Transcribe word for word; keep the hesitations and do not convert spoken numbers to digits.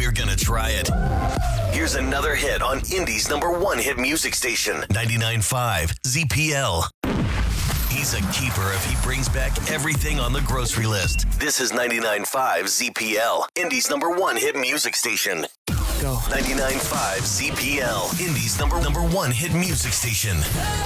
you're gonna try it. Here's another hit on Indy's number one hit music station, ninety-nine point five Z P L. He's a keeper if he brings back everything on the grocery list. This is ninety-nine point five Z P L, Indy's number one hit music station. Go. ninety-nine point five Z P L, Indy's number number one hit music station.